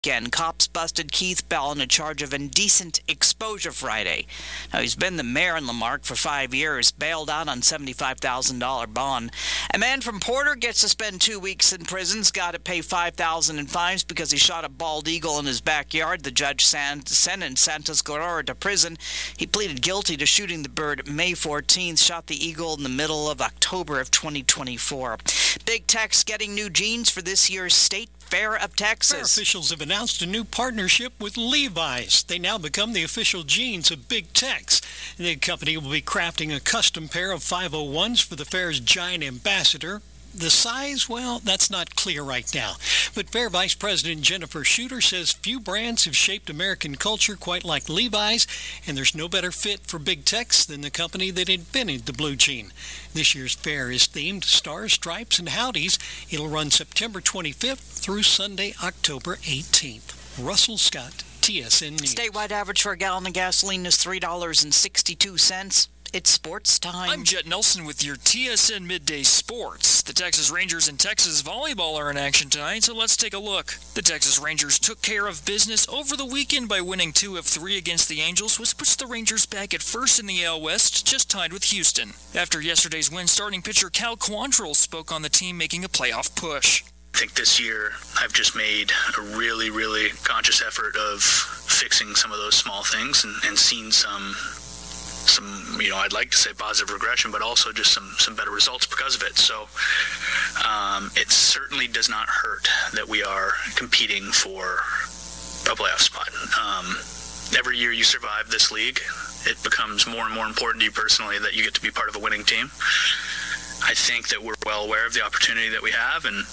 weekend. Cops busted Keith Bell on a charge of indecent exposure Friday. Now, he's been the mayor in Lamarck for 5 years, bailed out on $75,000 bond. A man from Porter gets to spend 2 weeks in prison. He's got to pay $5,000 in fines because he shot a bald eagle in his backyard. The judge sentenced Santos Guerrero to prison. He pleaded guilty to shooting the bird May 14th, shot the eagle in the middle of October of 2024. Big Tech's getting new jeans for this year's State Fair of Texas. Fair officials have announced a new partnership with Levi's. They now become the official jeans of Big Tech's. The company will be crafting a custom pair of 501s for the fair's giant ambassador. The size, well, that's not clear right now. But Fair Vice President Jennifer Shooter says few brands have shaped American culture quite like Levi's, and there's no better fit for Big Tech's than the company that invented the blue jean. This year's fair is themed Stars, Stripes, and Howdies. It'll run September 25th through Sunday, October 18th. Russell Scott, TSN News. Statewide average for a gallon of gasoline is $3.62. It's sports time. I'm Jet Nelson with your TSN Midday Sports. The Texas Rangers and Texas Volleyball are in action tonight, so let's take a look. The Texas Rangers took care of business over the weekend by winning 2 of 3 against the Angels, which puts the Rangers back at first in the AL West, just tied with Houston. After yesterday's win, starting pitcher Cal Quantrill spoke on the team making a playoff push. I think this year I've just made a really, really conscious effort of fixing some of those small things and seen some, I'd like to say positive regression, but also just some better results because of it. So it certainly does not hurt that we are competing for a playoff spot. Every year you survive this league, it becomes more and more important to you personally that you get to be part of a winning team. I think that we're well aware of the opportunity that we have, and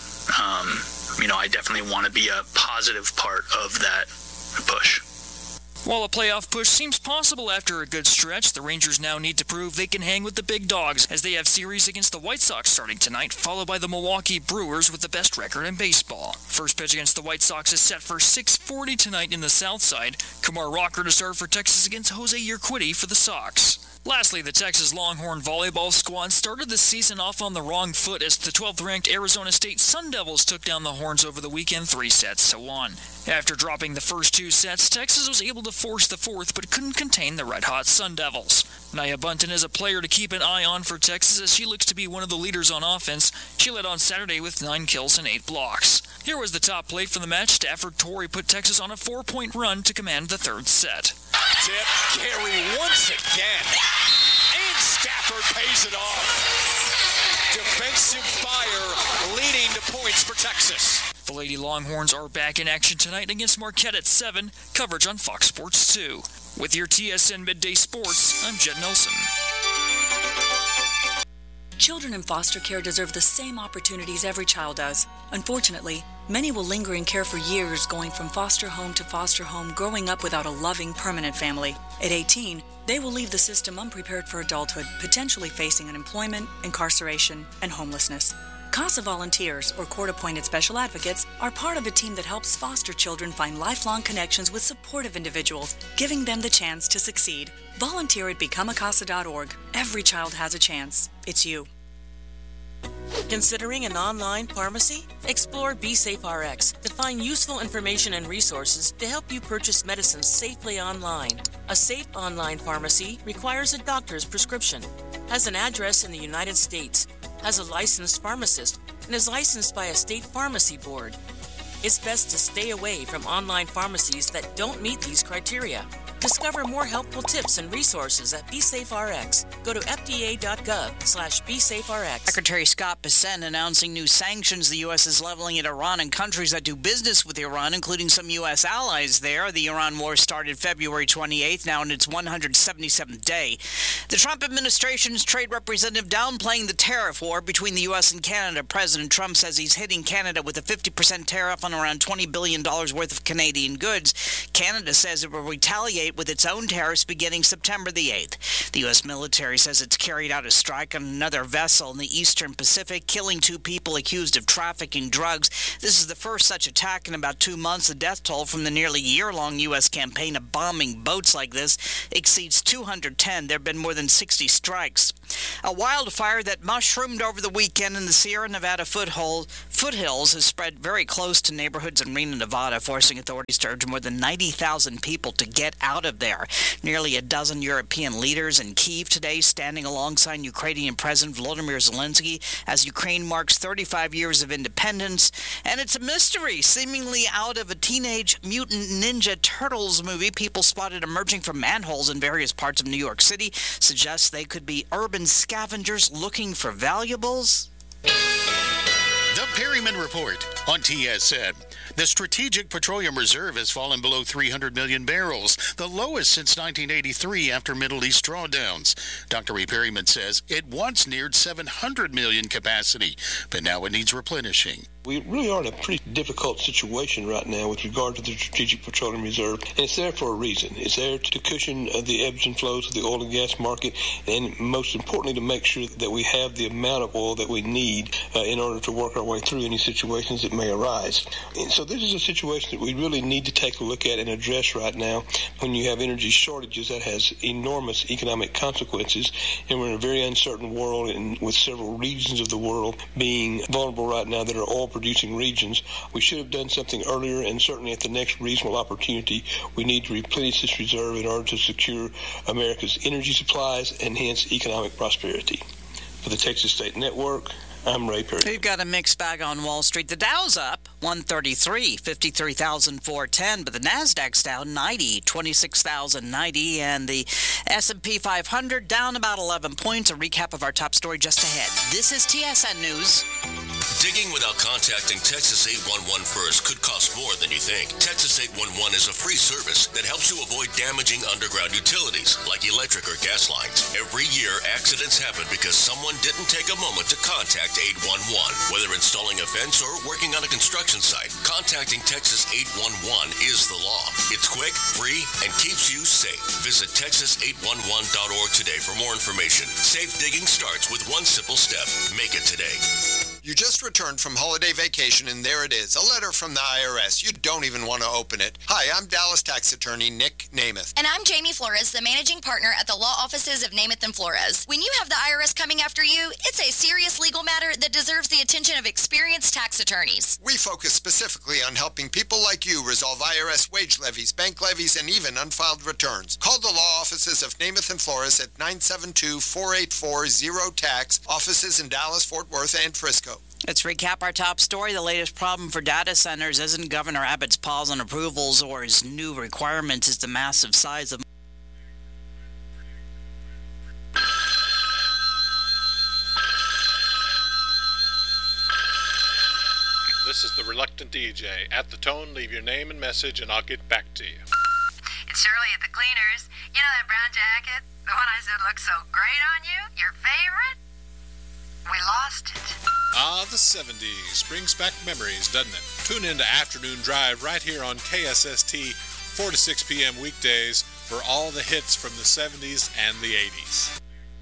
I definitely want to be a positive part of that push. While a playoff push seems possible after a good stretch, the Rangers now need to prove they can hang with the big dogs as they have series against the White Sox starting tonight, followed by the Milwaukee Brewers with the best record in baseball. First pitch against the White Sox is set for 6:40 tonight in the South Side. Kumar Rocker to start for Texas against Jose Urquidy for the Sox. Lastly, the Texas Longhorn volleyball squad started the season off on the wrong foot as the 12th-ranked Arizona State Sun Devils took down the Horns over the weekend 3-1. After dropping the first 2 sets, Texas was able to force the fourth but couldn't contain the red-hot Sun Devils. Nia Bunton is a player to keep an eye on for Texas as she looks to be one of the leaders on offense. She led on Saturday with 9 kills and 8 blocks. Here was the top plate from the match. Stafford Torrey put Texas on a 4-point run to command the third set. Tip, carry once again. And Stafford pays it off. Defensive fire leading to points for Texas. The Lady Longhorns are back in action tonight against Marquette at 7. Coverage on Fox Sports 2. With your TSN Midday Sports, I'm Jed Nelson. Children in foster care deserve the same opportunities every child does. Unfortunately, many will linger in care for years, going from foster home to foster home, growing up without a loving, permanent family. At 18, they will leave the system unprepared for adulthood, potentially facing unemployment, incarceration, and homelessness. CASA volunteers, or court-appointed special advocates, are part of a team that helps foster children find lifelong connections with supportive individuals, giving them the chance to succeed. Volunteer at becomeacasa.org. Every child has a chance. It's you. Considering an online pharmacy? Explore BeSafeRx to find useful information and resources to help you purchase medicines safely online. A safe online pharmacy requires a doctor's prescription, has an address in the United States, has a licensed pharmacist, and is licensed by a state pharmacy board. It's best to stay away from online pharmacies that don't meet these criteria. Discover more helpful tips and resources at BeSafeRx. Go to fda.gov/BeSafeRx. Secretary Scott Bessent announcing new sanctions the U.S. is leveling at Iran and countries that do business with Iran, including some U.S. allies there. The Iran war started February 28th, now in its 177th day. The Trump administration's trade representative downplaying the tariff war between the U.S. and Canada. President Trump says he's hitting Canada with a 50% tariff on around $20 billion worth of Canadian goods. Canada says it will retaliate retaliate with its own tariffs beginning September the 8th. The U.S. military says it's carried out a strike on another vessel in the Eastern Pacific, killing 2 people accused of trafficking drugs. This is the first such attack in about 2 months. The death toll from the nearly year-long U.S. campaign of bombing boats like this exceeds 210. There have been more than 60 strikes. A wildfire that mushroomed over the weekend in the Sierra Nevada foothills has spread very close to neighborhoods in Reno, Nevada, forcing authorities to urge more than 90,000 people to get out of there. Nearly a dozen European leaders in Kyiv today standing alongside Ukrainian President Volodymyr Zelensky as Ukraine marks 35 years of independence. And it's a mystery, seemingly out of a Teenage Mutant Ninja Turtles movie. People spotted emerging from manholes in various parts of New York City suggests they could be urban scavengers looking for valuables. The Perryman Report on TSN. The Strategic Petroleum Reserve has fallen below 300 million barrels, the lowest since 1983 after Middle East drawdowns. Dr. E. Perryman says it once neared 700 million capacity, but now it needs replenishing. We really are in a pretty difficult situation right now with regard to the Strategic Petroleum Reserve, and it's there for a reason. It's there to cushion the ebbs and flows of the oil and gas market, and most importantly, to make sure that we have the amount of oil that we need in order to work our way through any situations that may arise. And so this is a situation that we really need to take a look at and address right now. When you have energy shortages, that has enormous economic consequences, and we're in a very uncertain world, and with several regions of the world being vulnerable right now that are oil-producing regions. We should have done something earlier, and certainly at the next reasonable opportunity, we need to replenish this reserve in order to secure America's energy supplies and hence economic prosperity. For the Texas State Network, I'm Ray Perry. We've got a mixed bag on Wall Street. The Dow's up 133, 53,410, but the Nasdaq's down 90, 26,090, and the S&P 500 down about 11 points. A recap of our top story just ahead. This is TSN News. Digging without contacting Texas 811 first could cost more than you think. Texas 811 is a free service that helps you avoid damaging underground utilities like electric or gas lines. Every year, accidents happen because someone didn't take a moment to contact 811. Whether installing a fence or working on a construction site, contacting Texas 811 is the law. It's quick, free, and keeps you safe. Visit texas811.org today for more information. Safe digging starts with one simple step. Make it today. You just returned from holiday vacation, and there it is, a letter from the IRS. You don't even want to open it. Hi, I'm Dallas tax attorney Nick Namath. And I'm Jamie Flores, the managing partner at the law offices of Namath and Flores. When you have the IRS coming after you, it's a serious legal matter that deserves the attention of experienced tax attorneys. We focus specifically on helping people like you resolve IRS wage levies, bank levies, and even unfiled returns. Call the law offices of Namath and Flores at 972-484-0TAX, offices in Dallas, Fort Worth, and Frisco. Let's recap our top story. The latest problem for data centers isn't Governor Abbott's pause on approvals or his new requirements. It's the massive size of This is the Reluctant DJ. At the tone, leave your name and message, and I'll get back to you. It's Shirley at the Cleaners. You know that brown jacket? The one I said looked so great on you? Your favorite? We lost it. Ah, the 70s brings back memories, doesn't it? Tune in to Afternoon Drive right here on KSST, 4 to 6 p.m. weekdays for all the hits from the 70s and the 80s.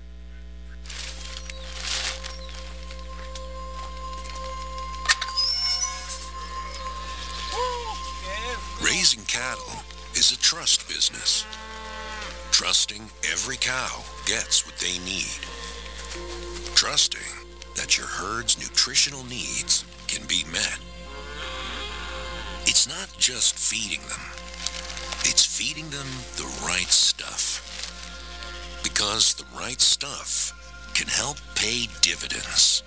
Raising cattle is a trust business. Trusting every cow gets what they need. Trusting that your herd's nutritional needs can be met. It's not just feeding them. It's feeding them the right stuff. Because the right stuff can help pay dividends.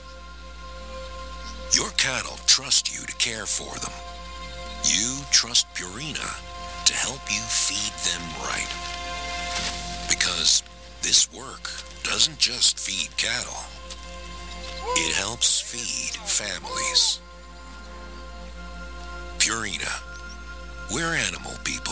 Your cattle trust you to care for them. You trust Purina to help you feed them right. Because this work doesn't just feed cattle. It helps feed families. Purina. We're animal people.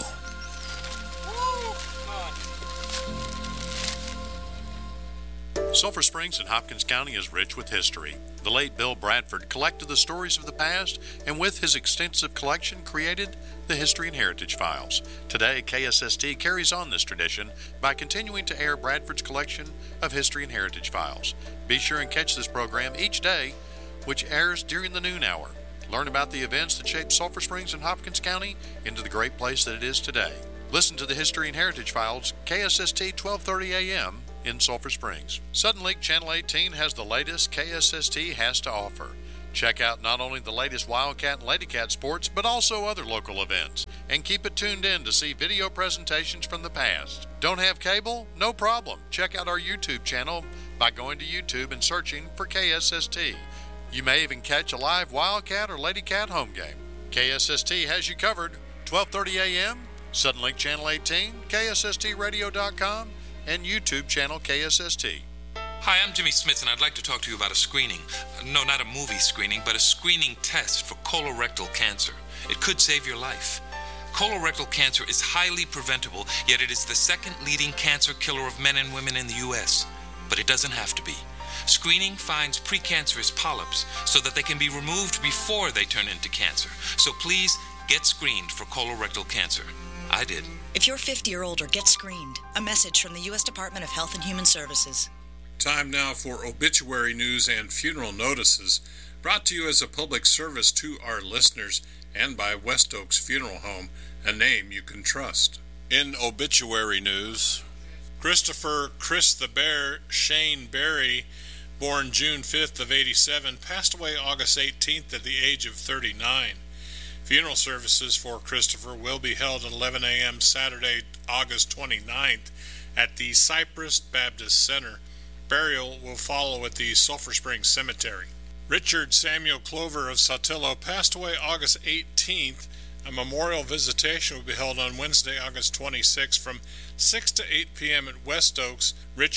Sulphur Springs in Hopkins County is rich with history. The late Bill Bradford collected the stories of the past and with his extensive collection created the History and Heritage Files. Today, KSST carries on this tradition by continuing to air Bradford's collection of History and Heritage Files. Be sure and catch this program each day, which airs during the noon hour. Learn about the events that shaped Sulphur Springs and Hopkins County into the great place that it is today. Listen to the History and Heritage Files, KSST 1230 AM in Sulphur Springs. Suddenlink Channel 18 has the latest KSST has to offer. Check out not only the latest Wildcat and Ladycat sports, but also other local events. And keep it tuned in to see video presentations from the past. Don't have cable? No problem. Check out our YouTube channel by going to YouTube and searching for KSST. You may even catch a live Wildcat or Ladycat home game. KSST has you covered. 1230 a.m., Suddenlink Channel 18, KSSTradio.com, and YouTube channel KSST. Hi, I'm Jimmy Smith, and I'd like to talk to you about a screening. No, not a movie screening, but a screening test for colorectal cancer. It could save your life. Colorectal cancer is highly preventable, yet it is the second leading cancer killer of men and women in the U.S. But it doesn't have to be. Screening finds precancerous polyps so that they can be removed before they turn into cancer. So please, get screened for colorectal cancer. I did. If you're 50 or older, get screened. A message from the U.S. Department of Health and Human Services. Time now for obituary news and funeral notices, brought to you as a public service to our listeners and by West Oaks Funeral Home, a name you can trust. In obituary news, Christopher Chris the Bear Shane Berry, born June 5th of 87, passed away August 18th at the age of 39. Funeral services for Christopher will be held at 11 a.m. Saturday, August 29th at the Cypress Baptist Center. Burial will follow at the Sulphur Springs Cemetery. Richard Samuel Clover of Sotelo passed away August 18th. A memorial visitation will be held on Wednesday, August 26th from 6 to 8 p.m. at West Oaks.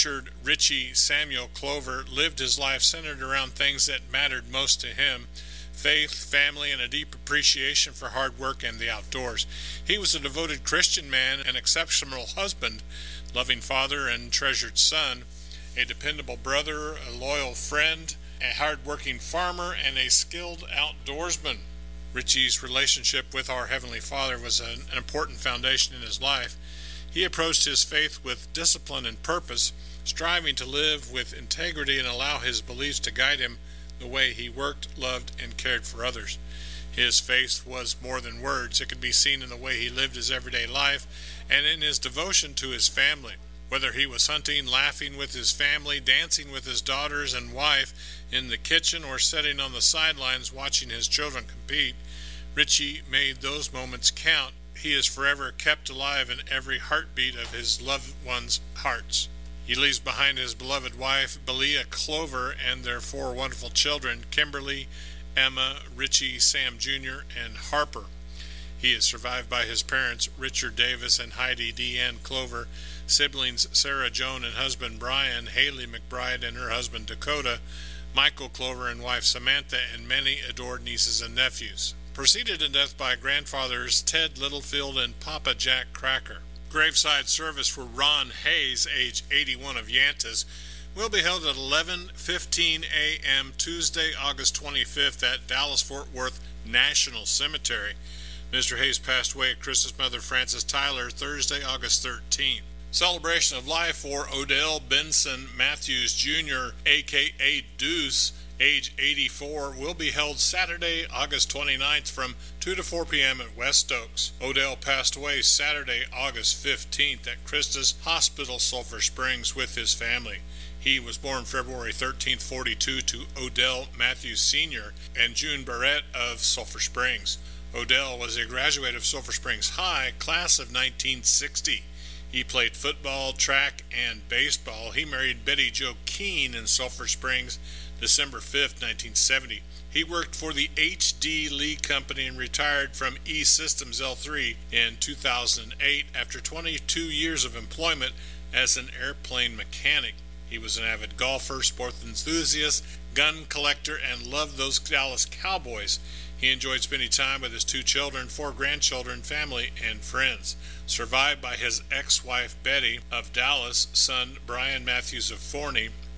Richie Samuel Clover lived his life centered around things that mattered most to him: faith, family, and a deep appreciation for hard work and the outdoors. He was a devoted Christian man, an exceptional husband, loving father, and treasured son, a dependable brother, a loyal friend, a hard-working farmer, and a skilled outdoorsman. Richie's relationship with our Heavenly Father was an important foundation in his life. He approached his faith with discipline and purpose, striving to live with integrity and allow his beliefs to guide him the way he worked, loved, and cared for others. His faith was more than words. It could be seen in the way he lived his everyday life and in his devotion to his family. Whether he was hunting, laughing with his family, dancing with his daughters and wife in the kitchen, or sitting on the sidelines watching his children compete, Richie made those moments count. He is forever kept alive in every heartbeat of his loved ones' hearts. He leaves behind his beloved wife, Belia Clover, and their 4 wonderful children, Kimberly, Emma, Richie, Sam Jr., and Harper. He is survived by his parents, Richard Davis and Heidi Deanne Clover, siblings Sarah Joan and husband Brian, Haley McBride and her husband Dakota, Michael Clover and wife Samantha, and many adored nieces and nephews. Preceded to death by grandfathers Ted Littlefield and Papa Jack Cracker. Graveside service for Ron Hayes, age 81 of Yantas, will be held at 11:15 a.m. Tuesday, August 25th at Dallas-Fort Worth National Cemetery. Mr. Hayes passed away at Chris's mother, Frances Tyler, Thursday, August 13th. Celebration of life for Odell Benson Matthews Jr., a.k.a. Deuce, age 84, will be held Saturday, August 29th from 2 to 4 p.m. at West Oaks. Odell passed away Saturday, August 15th at Christus Hospital, Sulphur Springs, with his family. He was born February 13th, 42 to Odell Matthews Sr. and June Barrett of Sulphur Springs. Odell was a graduate of Sulphur Springs High, class of 1960. He played football, track, and baseball. He married Betty Jo Keene in Sulphur Springs December 5th, 1970. He worked for the HD Lee Company and retired from E-Systems L3 in 2008 after 22 years of employment as an airplane mechanic. He was an avid golfer, sports enthusiast, gun collector, and loved those Dallas Cowboys. He enjoyed spending time with his 2 children, 4 grandchildren, family, and friends. Survived by his ex-wife Betty of Dallas, son Brian Matthews of Forney,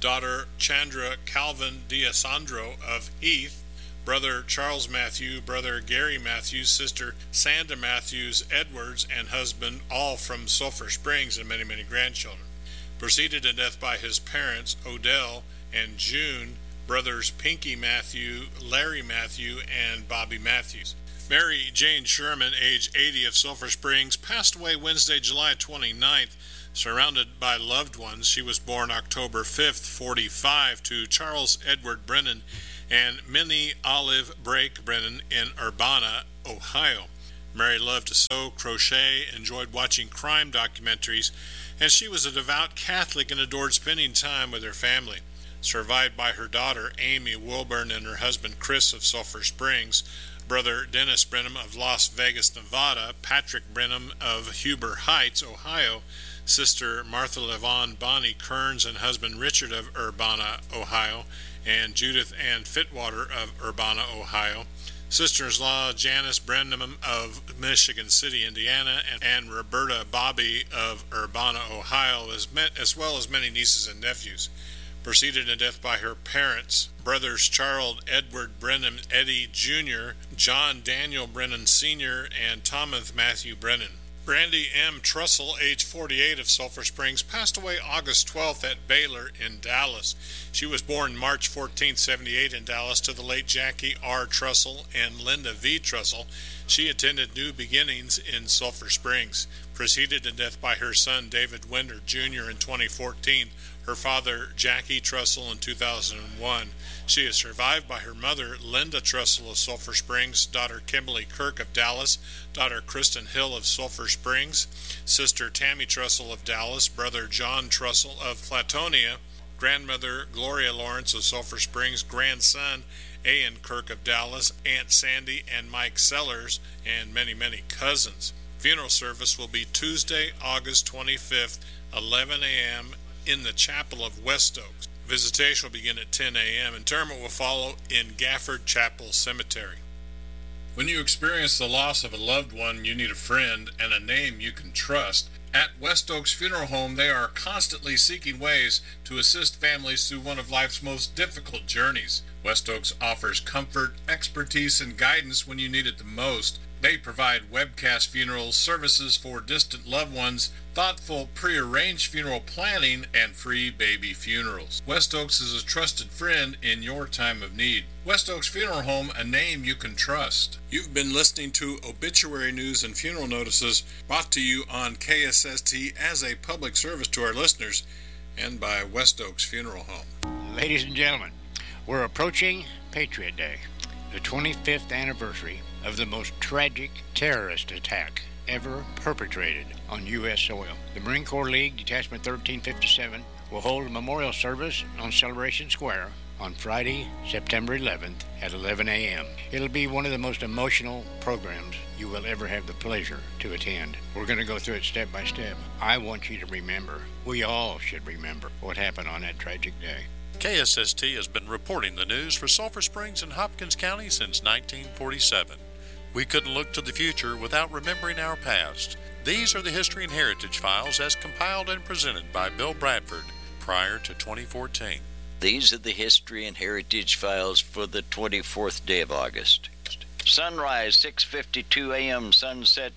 daughter Chandra Calvin D'Alessandro of Heath, brother Charles Matthew, brother Gary Matthews, sister Sandra Matthews Edwards, and husband, all from Sulphur Springs, and many, many grandchildren. Preceded in death by his parents, Odell and June, brothers Pinky Matthew, Larry Matthew, and Bobby Matthews. Mary Jane Sherman, age 80, of Sulphur Springs, passed away Wednesday, July 29th, surrounded by loved ones. She was born October 5th, 45, to Charles Edward Brennan and Minnie Olive Brake Brennan in Urbana, Ohio. Mary loved to sew, crochet, enjoyed watching crime documentaries, and she was a devout Catholic and adored spending time with her family. Survived by her daughter Amy Wilburn and her husband Chris of Sulphur Springs, brother Dennis Brenham of Las Vegas, Nevada, Patrick Brenham of Huber Heights, Ohio, sister Martha Levon Bonnie Kearns and husband Richard of Urbana, Ohio, and Judith Ann Fitwater of Urbana, Ohio, sisters-in-law Janice Brenham of Michigan City, Indiana, and Roberta Bobby of Urbana, Ohio, as well as many nieces and nephews. Preceded in death by her parents, brothers Charles Edward Brennan Eddie Jr., John Daniel Brennan Sr., and Thomas Matthew Brennan. Brandy M. Trussell, age 48, of Sulphur Springs, passed away August 12th at Baylor in Dallas. She was born March 14, 78 in Dallas to the late Jackie R. Trussell and Linda V. Trussell. She attended New Beginnings in Sulphur Springs. Preceded in death by her son David Winder Jr. in 2014, her father Jackie Trussell in 2001. She is survived by her mother Linda Trussell of Sulphur Springs, daughter Kimberly Kirk of Dallas, daughter Kristen Hill of Sulphur Springs, sister Tammy Trussell of Dallas, brother John Trussell of Flatonia, grandmother Gloria Lawrence of Sulphur Springs, grandson Ian Kirk of Dallas, Aunt Sandy and Mike Sellers, and many, many cousins. Funeral service will be Tuesday, August 25th, 11 a.m. in the chapel of West Oaks. Visitation will begin at 10 a.m. Interment will follow in Gafford Chapel Cemetery. When you experience the loss of a loved one, you need a friend and a name you can trust. At West Oaks Funeral Home, they are constantly seeking ways to assist families through one of life's most difficult journeys. West Oaks offers comfort, expertise, and guidance when you need it the most. They provide webcast funeral services for distant loved ones, thoughtful pre-arranged funeral planning, and free baby funerals. West Oaks is a trusted friend in your time of need. West Oaks Funeral Home, a name you can trust. You've been listening to obituary news and funeral notices brought to you on KSST as a public service to our listeners and by West Oaks Funeral Home. Ladies and gentlemen, we're approaching Patriot Day, the 25th anniversary of the most tragic terrorist attack ever perpetrated on U.S. soil. The Marine Corps League Detachment 1357 will hold a memorial service on Celebration Square on Friday, September 11th at 11 a.m. It'll be one of the most emotional programs you will ever have the pleasure to attend. We're going to go through it step by step. I want you to remember, we all should remember what happened on that tragic day. KSST has been reporting the news for Sulphur Springs and Hopkins County since 1947. We couldn't look to the future without remembering our past. These are the History and Heritage Files as compiled and presented by Bill Bradford prior to 2014. These are the History and Heritage Files for the 24th day of August. Sunrise 6:52 a.m., sunset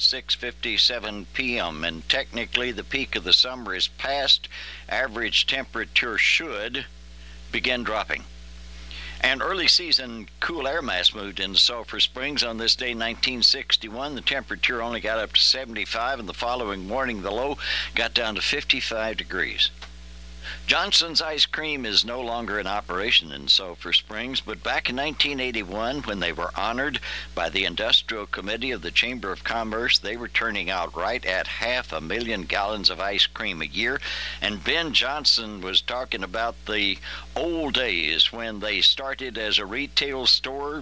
6:57 p.m., and technically the peak of the summer is past. Average temperature should begin dropping. An early season cool air mass moved into Sulphur Springs on this day, 1961. The temperature only got up to 75, and the following morning the low got down to 55 degrees. Johnson's Ice Cream is no longer in operation in Sulphur Springs, but back in 1981, when they were honored by the Industrial Committee of the Chamber of Commerce, they were turning out right at 500,000 gallons of ice cream a year. And Ben Johnson was talking about the old days when they started as a retail store,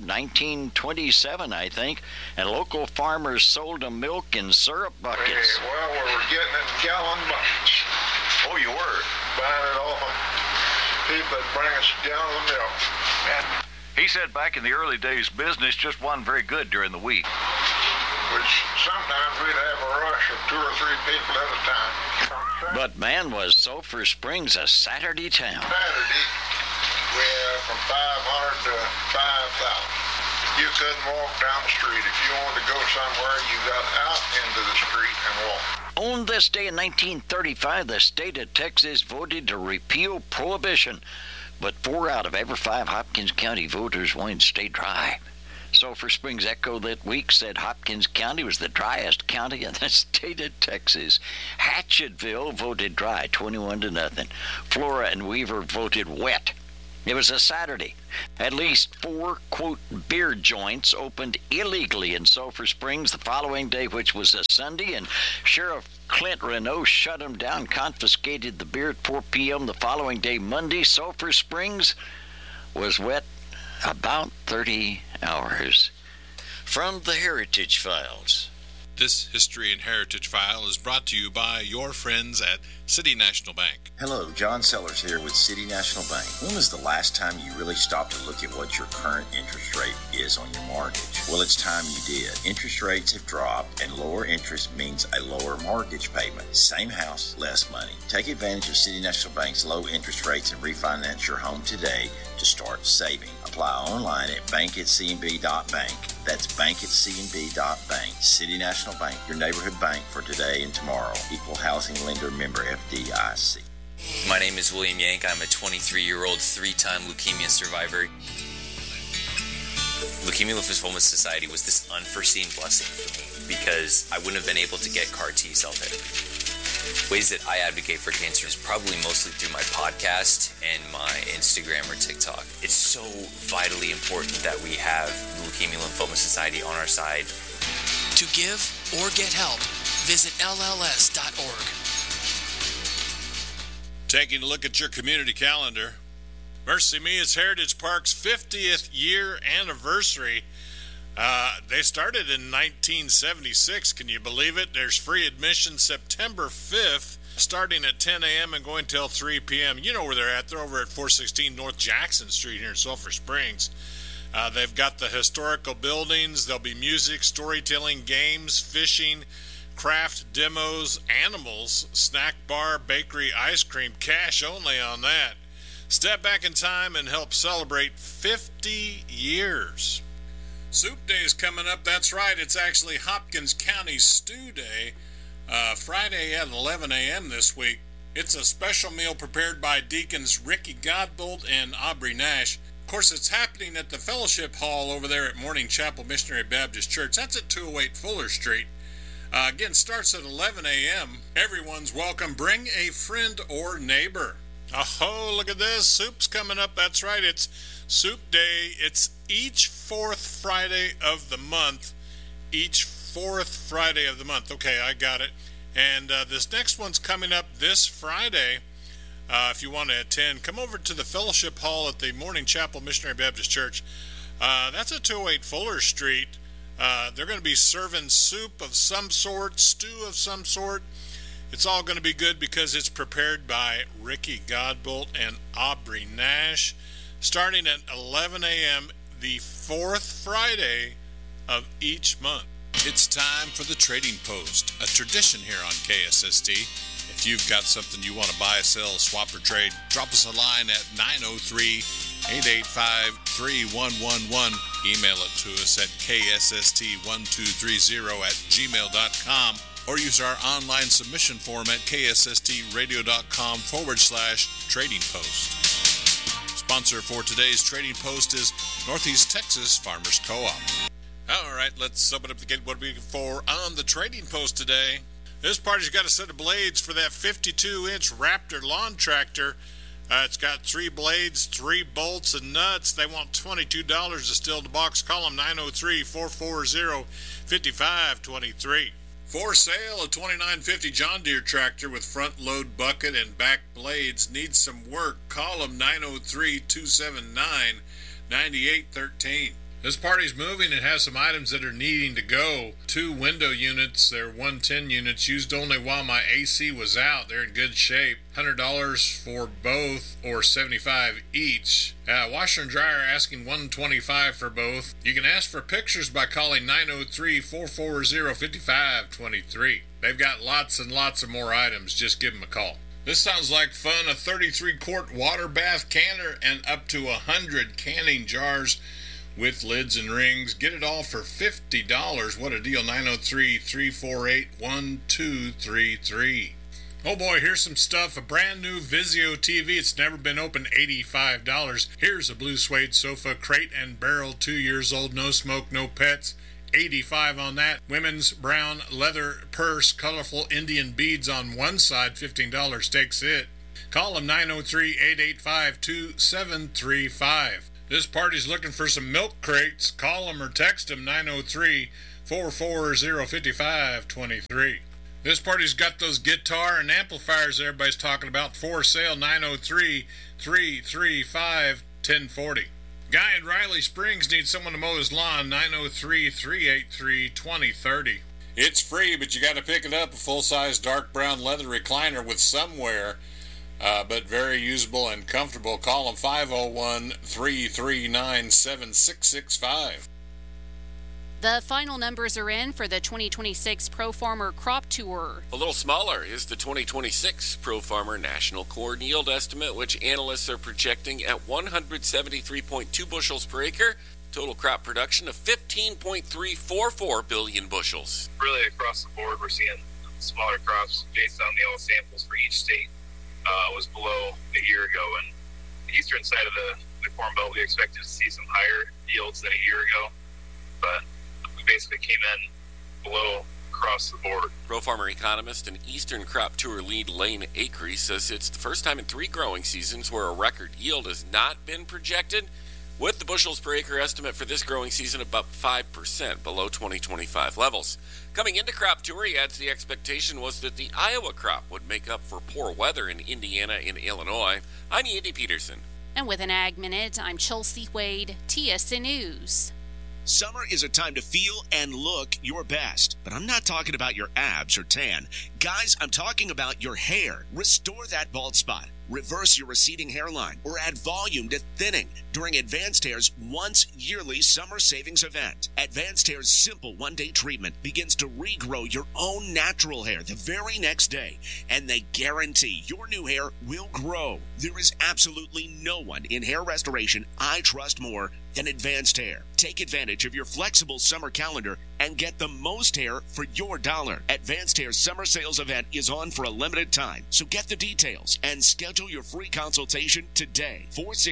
1927, I think, and local farmers sold them milk in syrup buckets. Well, we were getting it in gallon buckets. Oh, you were? Buying it off of people that bring us a gallon of milk. And he said back in the early days, business just wasn't very good during the week. Which sometimes we'd have a rush of 2 or 3 people at a time. But man, was Sulphur Springs a Saturday town. Saturday, we're from 500 to 5,000. You couldn't walk down the street. If you wanted to go somewhere, you got out into the street and walked. On this day in 1935, the state of Texas voted to repeal Prohibition, but 4 out of every 5 Hopkins County voters wanted to stay dry. Sulphur Springs Echo that week said Hopkins County was the driest county in the state of Texas. Hatchettville voted dry, 21-0. Flora and Weaver voted wet. It was a Saturday. At least 4, quote, beer joints opened illegally in Sulphur Springs the following day, which was a Sunday, and Sheriff Clint Renault shut them down, confiscated the beer at 4 p.m. the following day, Monday. Sulphur Springs was wet about 30 hours. From the Heritage Files. This History and Heritage File is brought to you by your friends at City National Bank. Hello, John Sellers here with City National Bank. When was the last time you really stopped to look at what your current interest rate is on your mortgage? Well, it's time you did. Interest rates have dropped, and lower interest means a lower mortgage payment. Same house, less money. Take advantage of City National Bank's low interest rates and refinance your home today to start saving. Apply online at bank@cnb.bank. That's bank@cnb.bank. City National Bank, your neighborhood bank for today and tomorrow. Equal housing lender, member FDIC. My name is William Yank. I'm a 23-year-old 3-time leukemia survivor. Leukemia Lymphoma Society was this unforeseen blessing for me because I wouldn't have been able to get CAR T-cell therapy. Ways that I advocate for cancer is probably mostly through my podcast and my Instagram or TikTok. It's so vitally important that we have the Leukemia Lymphoma Society on our side. To give or get help, visit LLS.org. Taking a look at your community calendar. Mercy Me, it's Heritage Park's 50th year anniversary. They started in 1976. Can you believe it? There's free admission September 5th, starting at 10 a.m. and going till 3 p.m. You know where they're at. They're over at 416 North Jackson Street here in Sulphur Springs. They've got the historical buildings. There'll be music, storytelling, games, fishing, craft demos, animals, snack bar, bakery, ice cream, cash only on that. Step back in time and help celebrate 50 years. Soup Day is coming up. That's right. It's actually Hopkins County Stew Day, Friday at 11 a.m. this week. It's a special meal prepared by Deacons Ricky Godbolt and Aubrey Nash. Of course, it's happening at the Fellowship Hall over there at Morning Chapel Missionary Baptist Church. That's at 208 Fuller Street. Again, starts at 11 a.m. Everyone's welcome. Bring a friend or neighbor. Oh, look at this. Soup's coming up. That's right. It's Soup Day. It's each 4th Friday of the month. Each 4th Friday of the month. Okay, I got it. And this next one's coming up this Friday. If you want to attend, come over to the Fellowship Hall at the Morning Chapel Missionary Baptist Church. That's at 208 Fuller Street. They're going to be serving soup of some sort, stew of some sort. It's all going to be good because it's prepared by Ricky Godbolt and Aubrey Nash, starting at 11 a.m. the 4th Friday of each month. It's time for the Trading Post, a tradition here on KSST. If you've got something you want to buy, sell, swap, or trade, drop us a line at 903-885-3111. Email it to us at ksst1230@gmail.com. or use our online submission form at ksstradio.com/trading post. Sponsor for today's Trading Post is Northeast Texas Farmers Co-op. All right, let's open up the gate. What are we looking for on the Trading Post today? This party's got a set of blades for that 52-inch Raptor lawn tractor. It's got 3 blades, 3 bolts, and nuts. They want $22 to still the box. Call them 903-440-5523. For sale, a 2950 John Deere tractor with front load bucket and back blades needs some work. Call them 903-279-9813. This party's moving and has some items that are needing to go. 2 window units, they're 110 units, used only while my AC was out. They're in good shape. $100 for both, or $75 each. Washer and dryer asking $125 for both. You can ask for pictures by calling 903-440-5523. They've got lots and lots of more items. Just give them a call. This sounds like fun. A 33-quart water bath canner and up to 100 canning jars with lids and rings. Get it all for $50. What a deal. 903-348-1233. Oh boy, here's some stuff. A brand new Vizio TV. It's never been opened. $85. Here's a blue suede sofa, crate and barrel, 2 years old, no smoke, no pets. $85 on that. Women's brown leather purse, colorful Indian beads on one side, $15 takes it. Call them 903-885-2735. This party's looking for some milk crates. Call them or text them 903-440-5523. This party's got those guitar and amplifiers everybody's talking about for sale. 903-335-1040. Guy in Riley Springs needs someone to mow his lawn. 903-383-2030. It's free, but you got to pick it up. A full-size dark brown leather recliner with some wear, but very usable and comfortable. Call them 501-339-7665. The final numbers are in for the 2026 Pro Farmer Crop Tour. A little smaller is the 2026 Pro Farmer National Corn Yield Estimate, which analysts are projecting at 173.2 bushels per acre. Total crop production of 15.344 billion bushels. Really across the board, we're seeing smaller crops based on the all samples for each state was below a year ago. And the eastern side of the Corn Belt, we expected to see some higher yields than a year ago. But basically came in below across the board. Pro Farmer economist and Eastern Crop Tour lead Lane Acree says it's the first time in 3 growing seasons where a record yield has not been projected, with the bushels per acre estimate for this growing season about 5% below 2025 levels. Coming into Crop Tour, he adds the expectation was that the Iowa crop would make up for poor weather in Indiana and Illinois. I'm Andy Peterson. And with an Ag Minute, I'm Chelsea Wade, TSN News. Summer is a time to feel and look your best, but I'm not talking about your abs or tan. Guys, I'm talking about your hair. Restore that bald spot, reverse your receding hairline, or add volume to thinning during Advanced Hair's once-yearly summer savings event. Advanced Hair's simple one-day treatment begins to regrow your own natural hair the very next day, and they guarantee your new hair will grow. There is absolutely no one in hair restoration I trust more than Advanced Hair. Take advantage of your flexible summer calendar and get the most hair for your dollar. Advanced Hair's summer sales event is on for a limited time, so get the details and schedule your free consultation today.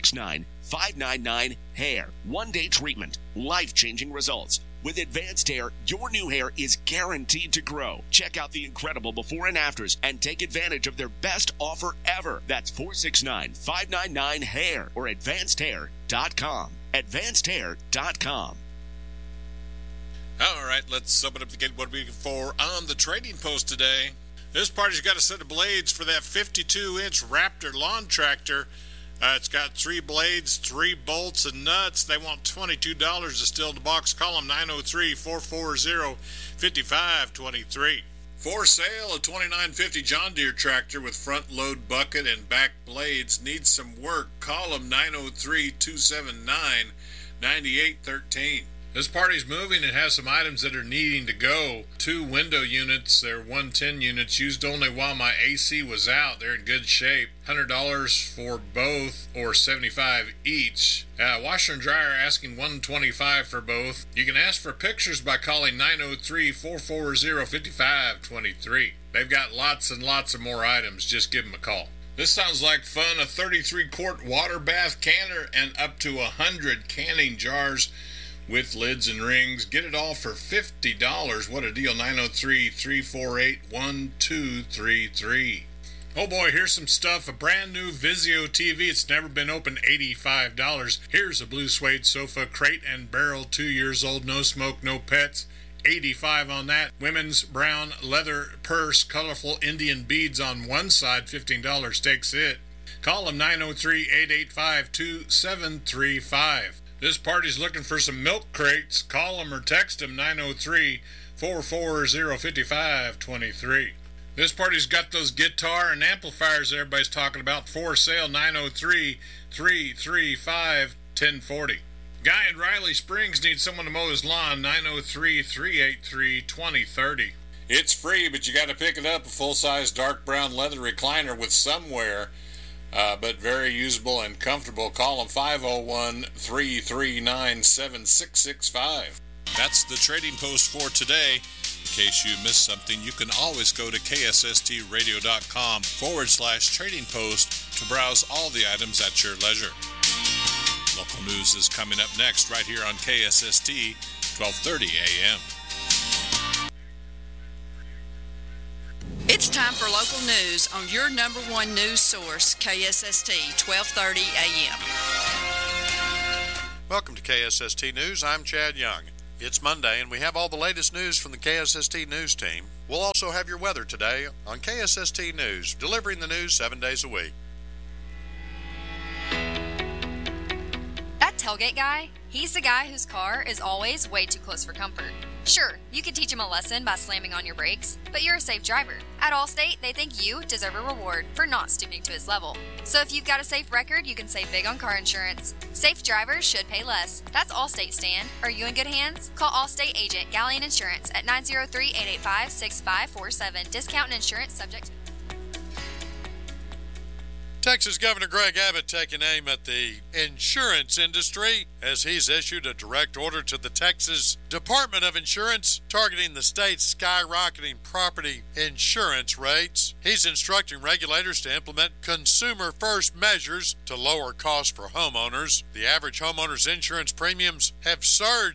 469-599-HAIR. One-day treatment. Life-changing results. With Advanced Hair, your new hair is guaranteed to grow. Check out the incredible before and afters and take advantage of their best offer ever. That's 469-599-HAIR or AdvancedHair.com. AdvancedHair.com. All right, let's open up the gate. What are we looking for on the trading post today? This party's got a set of blades for that 52-inch Raptor lawn tractor. It's got 3 blades, 3 bolts, and nuts. They want $22 to still the box. Call them 903-440-5523. For sale, a 2950 John Deere tractor with front load bucket and back blades. Needs some work. Call them 903-279-9813. This party's moving and has some items that are needing to go. 2 window units, they're 110 units, used only while my AC was out. They're in good shape. $100 for both, or $75 each. Washer and dryer asking $125 for both. You can ask for pictures by calling 903-440-5523. They've got lots and lots of more items. Just give them a call. This sounds like fun. A 33-quart water bath canner and up to 100 canning jars with lids and rings. Get it all for $50. What a deal. 903-348-1233. Oh boy, here's some stuff. A brand new Vizio TV. It's never been opened. $85. Here's a blue suede sofa, crate and barrel, 2 years old, no smoke, no pets. $85 on that. Women's brown leather purse, colorful Indian beads on one side, $15 takes it. Call them 903-885-2735. This party's looking for some milk crates. Call them or text them 903-440-5523. This party's got those guitar and amplifiers everybody's talking about for sale. 903-335-1040. Guy in Riley Springs needs someone to mow his lawn. 903-383-2030. It's free, but you got to pick it up. A full-size dark brown leather recliner with some wear, but very usable and comfortable. Call them 501-339-7665. That's the Trading Post for today. In case you missed something, you can always go to ksstradio.com/trading post to browse all the items at your leisure. Local news is coming up next right here on KSST, 1230 a.m. It's time for local news on your number one news source, KSST, 1230 a.m. Welcome to KSST News. I'm Chad Young. It's Monday, and we have all the latest news from the KSST News team. We'll also have your weather today on KSST News, delivering the news 7 days a week. That tailgate guy, he's the guy whose car is always way too close for comfort. Sure, you could teach him a lesson by slamming on your brakes, but you're a safe driver. At Allstate, they think you deserve a reward for not stooping to his level. So if you've got a safe record, you can save big on car insurance. Safe drivers should pay less. That's Allstate stand. Are you in good hands? Call Allstate agent Galleon Insurance at 903-885-6547. Discount and insurance subject to... Texas Governor Greg Abbott taking aim at the insurance industry as he's issued a direct order to the Texas Department of Insurance targeting the state's skyrocketing property insurance rates. He's instructing regulators to implement consumer-first measures to lower costs for homeowners. The average homeowner's insurance premiums have surged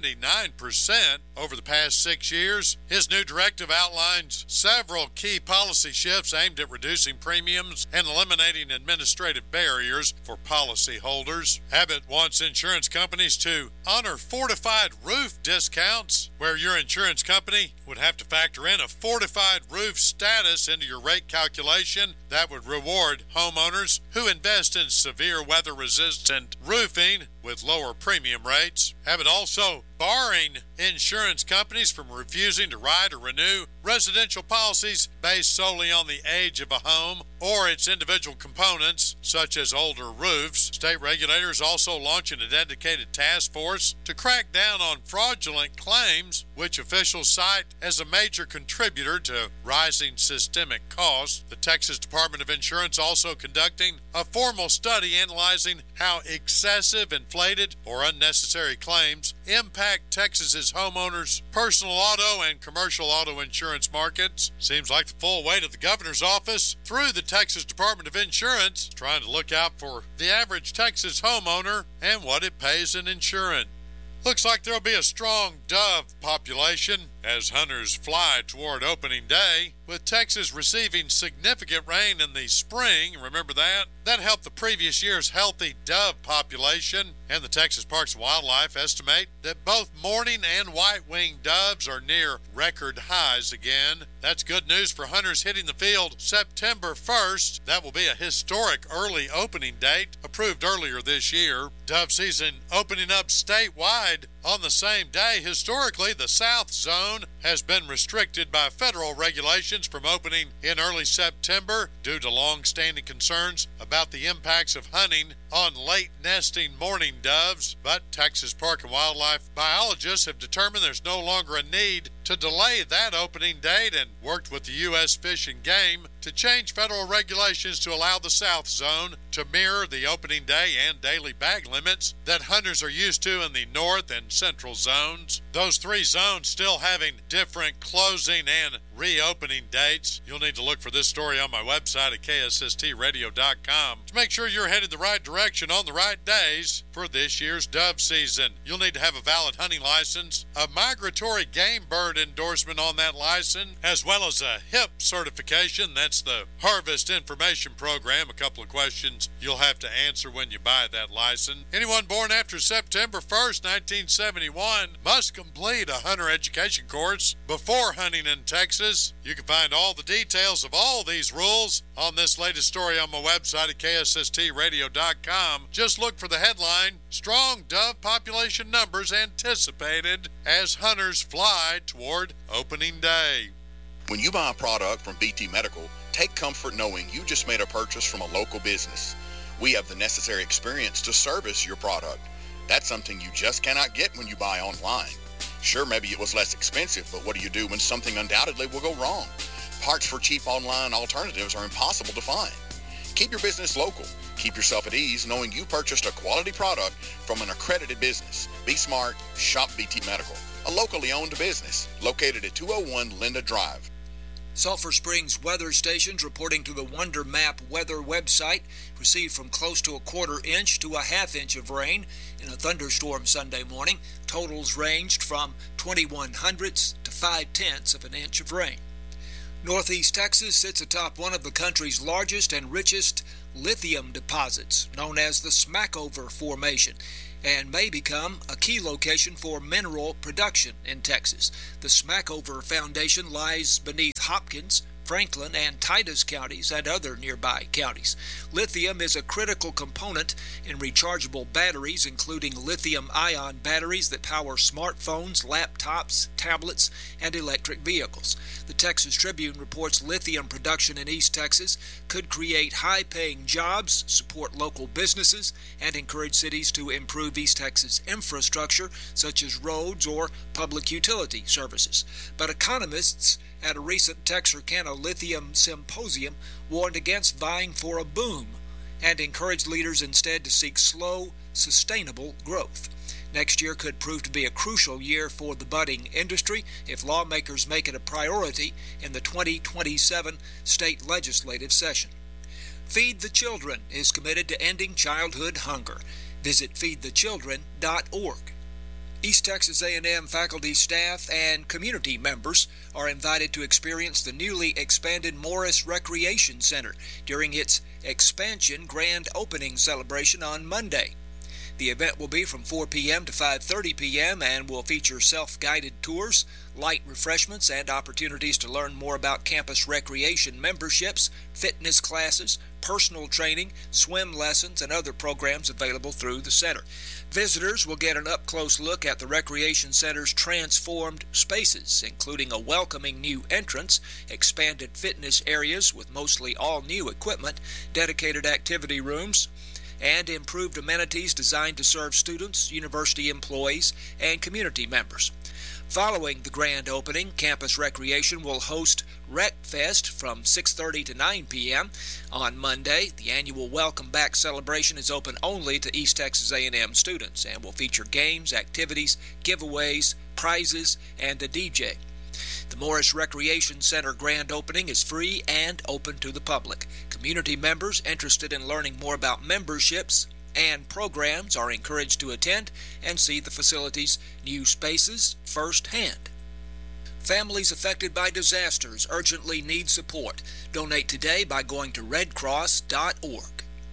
79% over the past 6 years. His new directive outlines several key policy shifts aimed at reducing premiums and eliminating administrative barriers for policyholders. Abbott wants insurance companies to honor fortified roof discounts, where your insurance company would have to factor in a fortified roof status into your rate calculation. That would reward homeowners who invest in severe weather-resistant roofing with lower premium rates. Abbott also barring insurance companies from refusing to write or renew residential policies based solely on the age of a home or its individual components, such as older roofs. State regulators also launching a dedicated task force to crack down on fraudulent claims, which officials cite as a major contributor to rising systemic costs. The Texas Department of Insurance also conducting a formal study analyzing how excessive, inflated, or unnecessary claims impact Texas's homeowners' personal auto and commercial auto insurance markets. Seems like the full weight of the governor's office through the Texas Department of Insurance trying to look out for the average Texas homeowner and what it pays in insurance. Looks like there'll be a strong dove population as hunters fly toward opening day, with Texas receiving significant rain in the spring. Remember that? That helped the previous year's healthy dove population, and the Texas Parks and Wildlife estimate that both mourning and white-winged doves are near record highs again. That's good news for hunters hitting the field September 1st. That will be a historic early opening date, approved earlier this year. Dove season opening up statewide on the same day. Historically, the South Zone has been restricted by federal regulations from opening in early September due to long-standing concerns about the impacts of hunting on late nesting mourning doves. But Texas Park and Wildlife biologists have determined there's no longer a need to delay that opening date and worked with the U.S. Fish and Game to change federal regulations to allow the South Zone to mirror the opening day and daily bag limits that hunters are used to in the North and Central zones. Those three zones still having different closing and reopening dates. You'll need to look for this story on my website at ksstradio.com to make sure you're headed the right direction on the right days for this year's dove season. You'll need to have a valid hunting license, a migratory game bird Board endorsement on that license, as well as a HIP certification. That's the Harvest Information Program. A couple of questions you'll have to answer when you buy that license. Anyone born after September 1st, 1971 must complete a hunter education course before hunting in Texas. You can find all the details of all these rules on this latest story on my website at KSSTradio.com. Just look for the headline, Strong Dove Population Numbers Anticipated as Hunters Fly Toward Opening Day. When you buy a product from BT Medical, take comfort knowing you just made a purchase from a local business. We have the necessary experience to service your product. That's something you just cannot get when you buy online. Sure, maybe it was less expensive, but what do you do when something undoubtedly will go wrong? Parts for cheap online alternatives are impossible to find. Keep your business local. Keep yourself at ease knowing you purchased a quality product from an accredited business. Be smart. Shop BT Medical, a locally owned business located at 201 Linda Drive. Sulphur Springs weather stations reporting to the Wonder Map weather website received from close to a quarter-inch to a half-inch of rain in a thunderstorm Sunday morning. Totals ranged from 0.21 to 0.5 of an inch of rain. Northeast Texas sits atop one of the country's largest and richest lithium deposits, known as the Smackover Formation, and may become a key location for mineral production in Texas. The Smackover Foundation lies beneath Hopkins, Franklin, and Titus counties and other nearby counties. Lithium is a critical component in rechargeable batteries, including lithium-ion batteries that power smartphones, laptops, tablets, and electric vehicles. The Texas Tribune reports lithium production in East Texas could create high-paying jobs, support local businesses, and encourage cities to improve East Texas infrastructure, such as roads or public utility services. But economists at a recent Texarkana Lithium Symposium warned against vying for a boom and encouraged leaders instead to seek slow, sustainable growth. Next year could prove to be a crucial year for the budding industry if lawmakers make it a priority in the 2027 state legislative session. Feed the Children is committed to ending childhood hunger. Visit feedthechildren.org. East Texas A&M faculty, staff, and community members are invited to experience the newly expanded Morris Recreation Center during its expansion grand opening celebration on Monday. The event will be from 4 p.m. to 5:30 p.m. and will feature self-guided tours, light refreshments, and opportunities to learn more about campus recreation memberships, fitness classes, personal training, swim lessons, and other programs available through the center. Visitors will get an up-close look at the Recreation Center's transformed spaces, including a welcoming new entrance, expanded fitness areas with mostly all-new equipment, dedicated activity rooms, and improved amenities designed to serve students, university employees, and community members. Following the grand opening, Campus Recreation will host Rec Fest from 6:30 to 9 p.m. on Monday. The annual Welcome Back celebration is open only to East Texas A&M students and will feature games, activities, giveaways, prizes, and a DJ. The Morris Recreation Center grand opening is free and open to the public. Community members interested in learning more about memberships and programs are encouraged to attend and see the facility's new spaces firsthand. Families affected by disasters urgently need support. Donate today by going to redcross.org.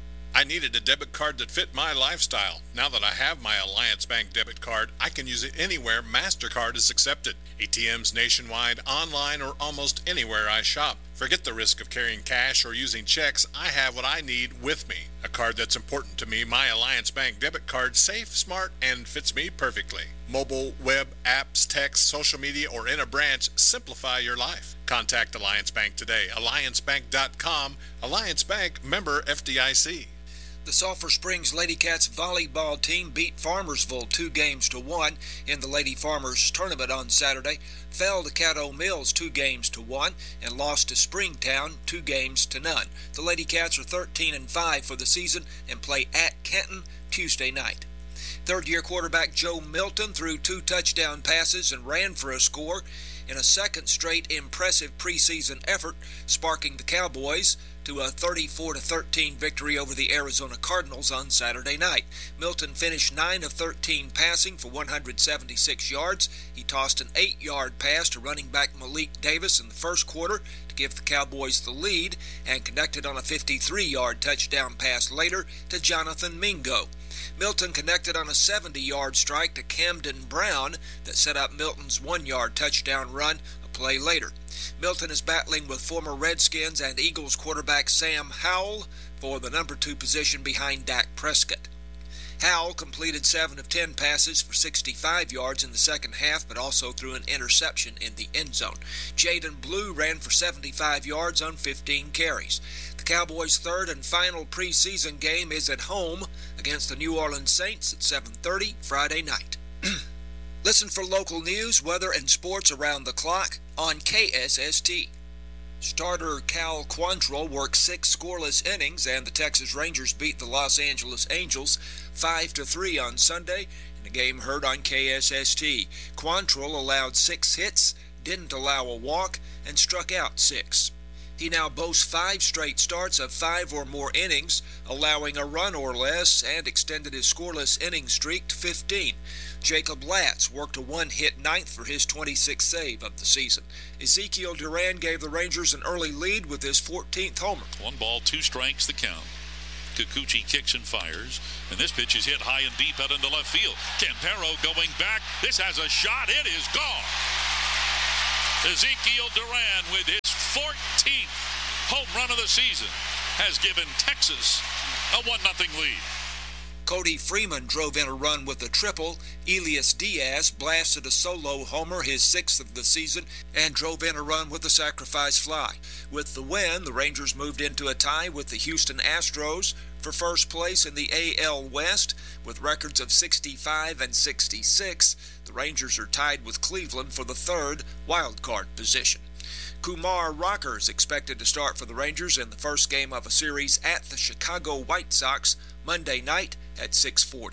I needed a debit card that fit my lifestyle. Now that I have my Alliance Bank debit card, I can use it anywhere MasterCard is accepted. ATMs nationwide, online, or almost anywhere I shop. Forget the risk of carrying cash or using checks. I have what I need with me. A card that's important to me, my Alliance Bank debit card, safe, smart, and fits me perfectly. Mobile, web, apps, text, social media, or in a branch, simplify your life. Contact Alliance Bank today. AllianceBank.com. Alliance Bank, member FDIC. The Sulphur Springs Lady Cats volleyball team beat Farmersville 2-1 in the Lady Farmers tournament on Saturday, fell to Caddo Mills 2-1, and lost to Springtown 2-0. The Lady Cats are 13-5 for the season and play at Kenton Tuesday night. Third-year quarterback Joe Milton threw 2 touchdown passes and ran for a score in a second straight impressive preseason effort, sparking the Cowboys to a 34-13 victory over the Arizona Cardinals on Saturday night. Milton finished 9 of 13 passing for 176 yards. He tossed an 8-yard pass to running back Malik Davis in the first quarter to give the Cowboys the lead, and connected on a 53-yard touchdown pass later to Jonathan Mingo. Milton connected on a 70-yard strike to Camden Brown that set up Milton's 1-yard touchdown run a play later. Milton is battling with former Redskins and Eagles quarterback Sam Howell for the number 2 position behind Dak Prescott. Howell completed 7 of 10 passes for 65 yards in the second half, but also threw an interception in the end zone. Jaden Blue ran for 75 yards on 15 carries. The Cowboys' third and final preseason game is at home against the New Orleans Saints at 7:30 Friday night. Listen for local news, weather, and sports around the clock on KSST. Starter Cal Quantrill worked 6 scoreless innings, and the Texas Rangers beat the Los Angeles Angels 5-3 on Sunday in a game heard on KSST. Quantrill allowed 6 hits, didn't allow a walk, and struck out 6. He now boasts 5 straight starts of 5 or more innings, allowing a run or less, and extended his scoreless inning streak to 15. Jacob Latz worked a 1-hit ninth for his 26th save of the season. Ezekiel Duran gave the Rangers an early lead with his 14th homer. 1 ball, 2 strikes the count. Kikuchi kicks and fires, and this pitch is hit high and deep out into left field. Campero going back. This has a shot. It is gone. Ezekiel Duran with his 14th home run of the season has given Texas a 1-0 lead. Cody Freeman drove in a run with a triple. Elias Diaz blasted a solo homer, his 6th of the season, and drove in a run with a sacrifice fly. With the win, the Rangers moved into a tie with the Houston Astros for first place in the AL West with records of 65 and 66. The Rangers are tied with Cleveland for the 3rd wild card position. Kumar Rocker is expected to start for the Rangers in the first game of a series at the Chicago White Sox Monday night at 6:40.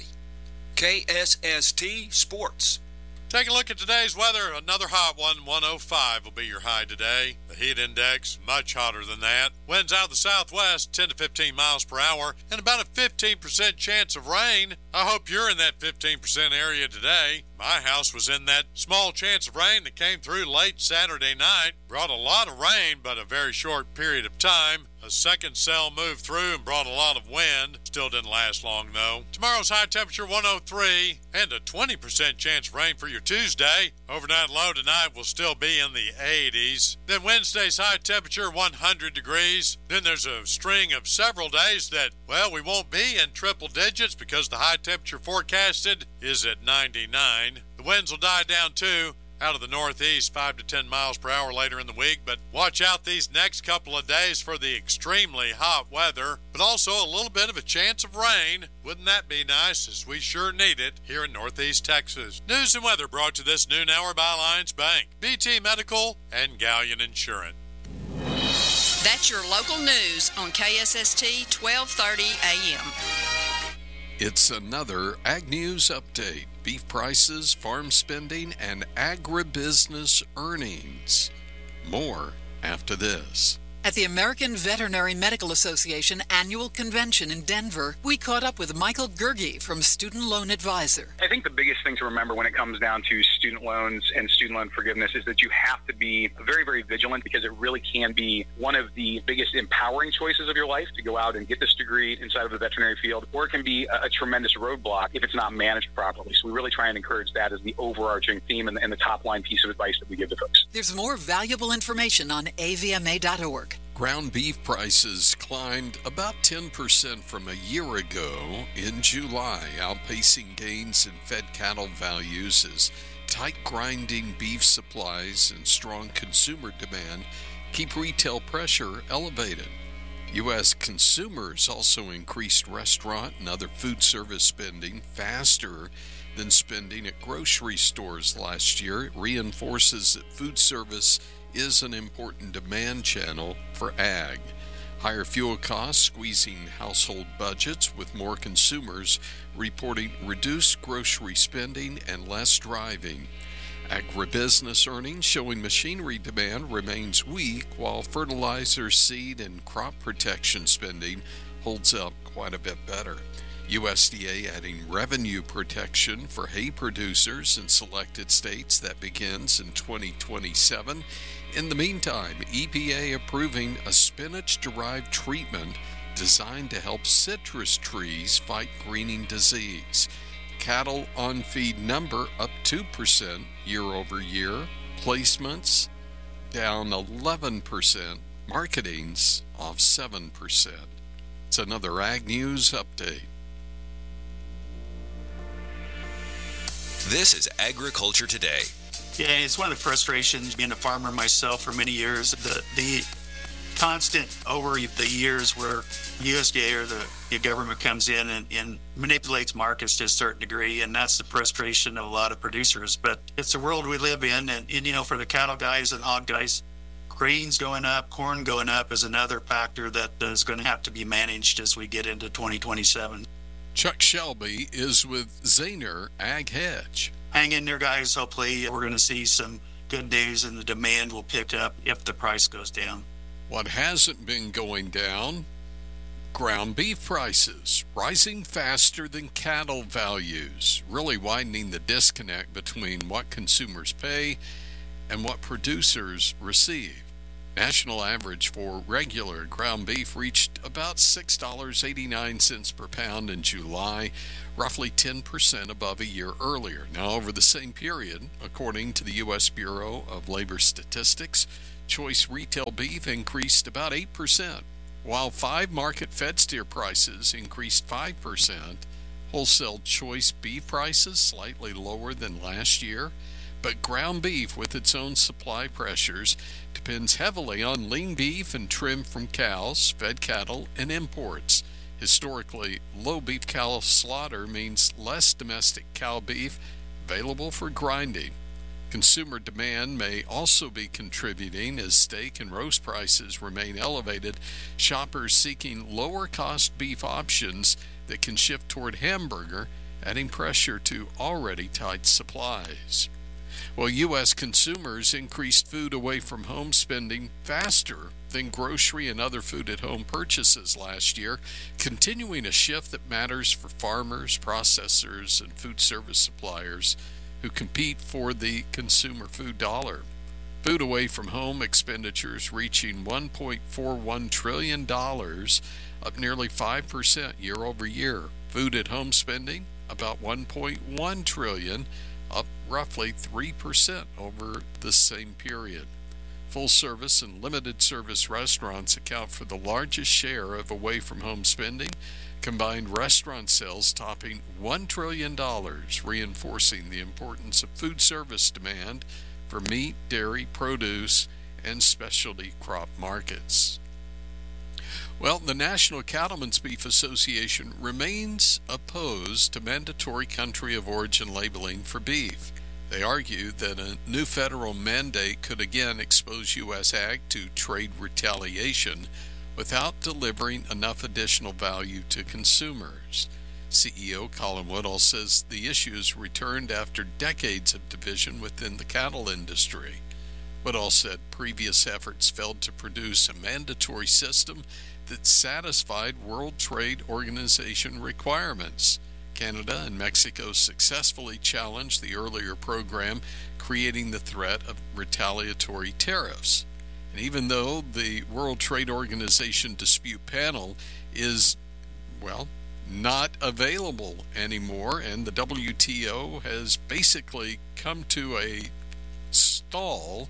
KSST Sports. Take a look at today's weather. Another hot one. 105 will be your high today. The heat index, much hotter than that. Winds out of the southwest, 10 to 15 miles per hour, and about a 15% chance of rain. I hope you're in that 15% area today. My house was in that small chance of rain that came through late Saturday night. Brought a lot of rain, but a very short period of time. A second cell moved through and brought a lot of wind. Still didn't last long, though. Tomorrow's high temperature 103 and a 20% chance of rain for your Tuesday. Overnight low tonight will still be in the 80s. Then Wednesday's high temperature 100 degrees. Then there's a string of several days that, well, we won't be in triple digits because the high temperature forecasted is at 99. The winds will die down too. Out of the northeast, 5 to 10 miles per hour later in the week. But watch out these next couple of days for the extremely hot weather, but also a little bit of a chance of rain. Wouldn't that be nice, as we sure need it here in northeast Texas. News and weather brought to this noon hour by Alliance Bank, BT Medical, and Galleon Insurance. That's your local news on KSST 1230 AM. It's another Ag News Update. Beef prices, farm spending, and agribusiness earnings. More after this. At the American Veterinary Medical Association annual convention in Denver, we caught up with Michael Gerge from Student Loan Advisor. I think the biggest thing to remember when it comes down to student loans and student loan forgiveness is that you have to be very, very vigilant, because it really can be one of the biggest empowering choices of your life to go out and get this degree inside of the veterinary field, or it can be a tremendous roadblock if it's not managed properly. So we really try and encourage that as the overarching theme and the top line piece of advice that we give to folks. There's more valuable information on avma.org. Ground beef prices climbed about 10% from a year ago in July, outpacing gains in fed cattle values as tight grinding beef supplies and strong consumer demand keep retail pressure elevated. U.S. consumers also increased restaurant and other food service spending faster than spending at grocery stores last year. It reinforces that food service is an important demand channel for ag. Higher fuel costs squeezing household budgets, with more consumers reporting reduced grocery spending and less driving. Agribusiness earnings showing machinery demand remains weak, while fertilizer, seed, and crop protection spending holds up quite a bit better. USDA adding revenue protection for hay producers in selected states that begins in 2027. In the meantime, EPA approving a spinach-derived treatment designed to help citrus trees fight greening disease. Cattle on feed number up 2% year over year. Placements down 11%. Marketings off 7%. It's another Ag News update. This is Agriculture Today. Yeah, it's one of the frustrations being a farmer myself for many years. The constant over the years where USDA or the government comes in and manipulates markets to a certain degree, and that's the frustration of a lot of producers. But it's the world we live in, and for the cattle guys and hog guys, grains going up, corn going up is another factor that is going to have to be managed as we get into 2027. Chuck Shelby is with Zaner Ag Hedge. Hang in there, guys. Hopefully we're going to see some good news and the demand will pick up if the price goes down. What hasn't been going down? Ground beef prices rising faster than cattle values, really widening the disconnect between what consumers pay and what producers receive. National average for regular ground beef reached about $6.89 per pound in July, roughly 10% above a year earlier. Now, over the same period, according to the U.S. Bureau of Labor Statistics, choice retail beef increased about 8%, while 5 market fed steer prices increased 5%. Wholesale choice beef prices slightly lower than last year. But ground beef, with its own supply pressures, depends heavily on lean beef and trim from cows, fed cattle, and imports. Historically, low beef cow slaughter means less domestic cow beef available for grinding. Consumer demand may also be contributing as steak and roast prices remain elevated. Shoppers seeking lower-cost beef options that can shift toward hamburger, adding pressure to already tight supplies. Well, U.S. consumers increased food away from home spending faster than grocery and other food-at-home purchases last year, continuing a shift that matters for farmers, processors, and food service suppliers who compete for the consumer food dollar. Food away from home expenditures reaching $1.41 trillion, up nearly 5% year over year. Food at home spending about $1.1 trillion, up roughly 3% over the same period. Full-service and limited-service restaurants account for the largest share of away-from-home spending, combined restaurant sales topping $1 trillion, reinforcing the importance of food service demand for meat, dairy, produce, and specialty crop markets. Well, the National Cattlemen's Beef Association remains opposed to mandatory country of origin labeling for beef. They argue that a new federal mandate could again expose U.S. ag to trade retaliation without delivering enough additional value to consumers. CEO Colin Woodall says the issue is returned after decades of division within the cattle industry. Woodall said previous efforts failed to produce a mandatory system that satisfied World Trade Organization requirements. Canada and Mexico successfully challenged the earlier program, creating the threat of retaliatory tariffs. And even though the World Trade Organization dispute panel is, well, not available anymore, and the WTO has basically come to a stall,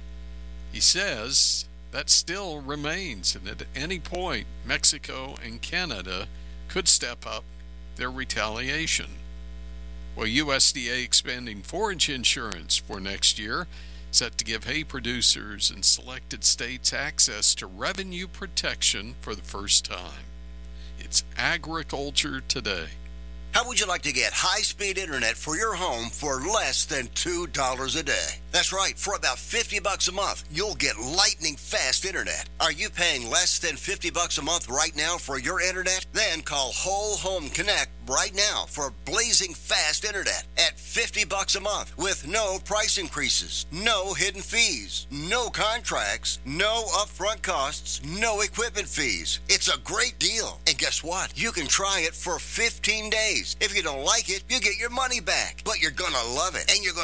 he says that still remains, and at any point Mexico and Canada could step up their retaliation. Well, USDA expanding forage insurance for next year, set to give hay producers in selected states access to revenue protection for the first time. It's Agriculture Today. How would you like to get high-speed internet for your home for less than $2 a day? That's right. For about $50 a month, you'll get lightning-fast internet. Are you paying less than $50 a month right now for your internet? Then call Whole Home Connect right now for blazing fast internet at $50 a month with no price increases, no hidden fees, no contracts, no upfront costs, no equipment fees. It's a great deal. And guess what? You can try it for 15 days. If you don't like it, you get your money back. But you're going to love it, and you're going